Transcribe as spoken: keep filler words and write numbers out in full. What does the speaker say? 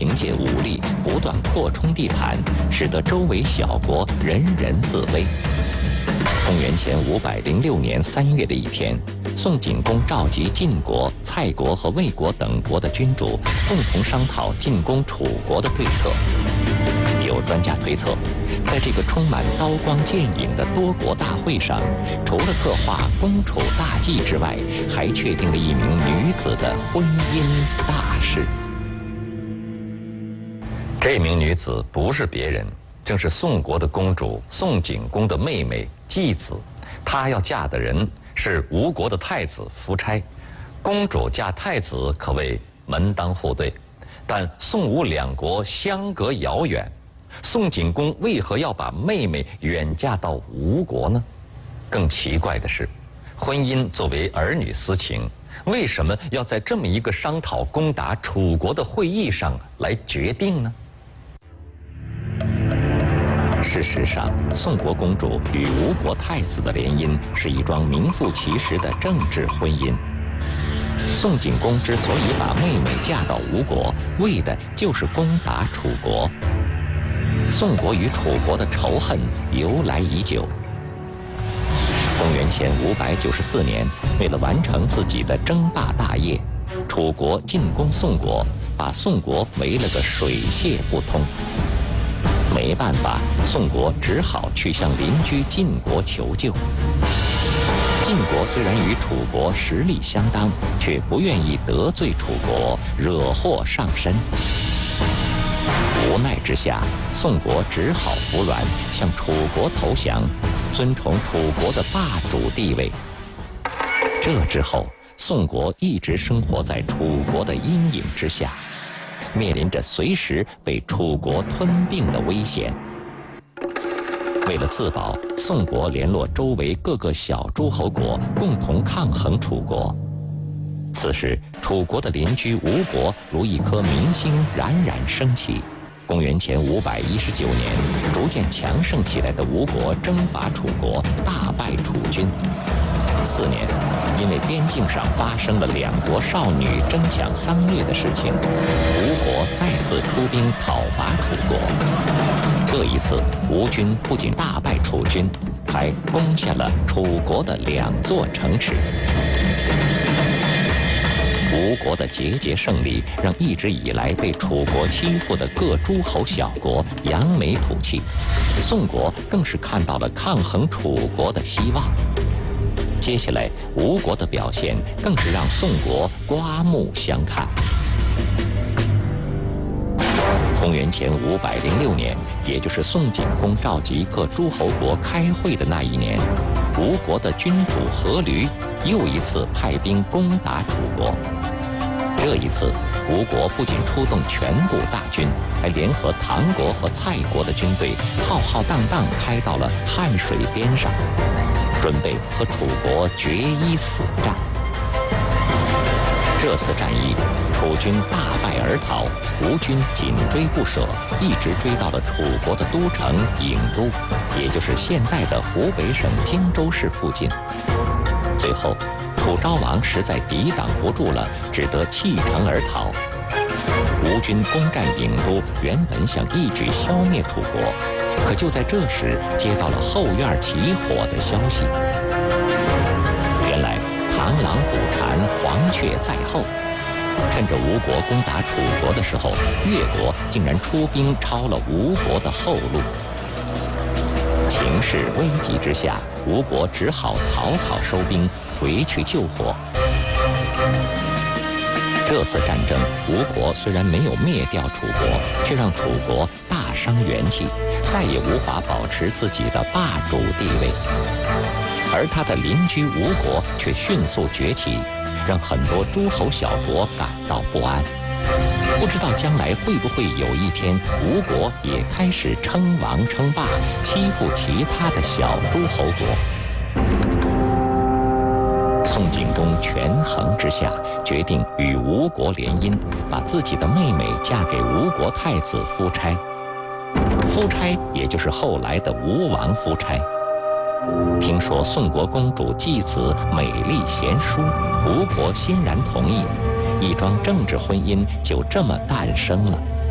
凭借武力不断扩充地盘，使得周围小国人人自危。公元前五百零六年三月的一天，宋景公召集晋国、蔡国和魏国等国的君主，共同商讨进攻楚国的对策。有专家推测，在这个充满刀光剑影的多国大会上，除了策划攻楚大计之外，还确定了一名女子的婚姻大事。这名女子不是别人，正是宋国的公主宋景公的妹妹季子。她要嫁的人是吴国的太子夫差。公主嫁太子可谓门当户对，但宋吴两国相隔遥远，宋景公为何要把妹妹远嫁到吴国呢？更奇怪的是，婚姻作为儿女私情，为什么要在这么一个商讨攻打楚国的会议上来决定呢？事实上，宋国公主与吴国太子的联姻是一桩名副其实的政治婚姻。宋景公之所以把妹妹嫁到吴国，为的就是攻打楚国。宋国与楚国的仇恨由来已久。公元前五百九十四年，为了完成自己的争霸大业，楚国进攻宋国，把宋国围了个水泄不通。没办法，宋国只好去向邻居晋国求救。晋国虽然与楚国实力相当，却不愿意得罪楚国，惹祸上身。无奈之下，宋国只好服软，向楚国投降，尊崇楚国的霸主地位。这之后，宋国一直生活在楚国的阴影之下，面临着随时被楚国吞并的危险。为了自保，宋国联络周围各个小诸侯国，共同抗衡楚国。此时，楚国的邻居吴国如一颗明星冉冉升起。公元前五百一十九年，逐渐强盛起来的吴国征伐楚国，大败楚军。次年，因为边境上发生了两国少女争抢桑叶的事情，吴国再次出兵讨伐楚国。这一次，吴军不仅大败楚军，还攻下了楚国的两座城池。吴国的节节胜利，让一直以来被楚国欺负的各诸侯小国扬眉吐气，宋国更是看到了抗衡楚国的希望。接下来，吴国的表现更是让宋国刮目相看。公元前五百零六年，也就是宋景公召集各诸侯国开会的那一年，吴国的君主阖闾又一次派兵攻打楚国。这一次，吴国不仅出动全部大军，还联合唐国和蔡国的军队，浩浩荡荡开到了汉水边上，准备和楚国决一死战。这次战役，楚军大败而逃，吴军紧追不舍，一直追到了楚国的都城郢都，也就是现在的湖北省荆州市附近。最后，楚昭王实在抵挡不住了，只得弃城而逃。吴军攻占郢都，原本想一举消灭楚国，可就在这时接到了后院起火的消息。原来螳螂捕蝉，黄雀在后。趁着吴国攻打楚国的时候，越国竟然出兵抄了吴国的后路。情势危急之下，吴国只好草草收兵，回去救火。这次战争，吴国虽然没有灭掉楚国，却让楚国大伤元气，再也无法保持自己的霸主地位。而他的邻居吴国却迅速崛起，让很多诸侯小国感到不安。不知道将来会不会有一天，吴国也开始称王称霸，欺负其他的小诸侯国。宋景公权衡之下，决定与吴国联姻，把自己的妹妹嫁给吴国太子夫差。夫差也就是后来的吴王夫差。听说宋国公主季子美丽贤淑，吴国欣然同意，一桩政治婚姻就这么诞生了。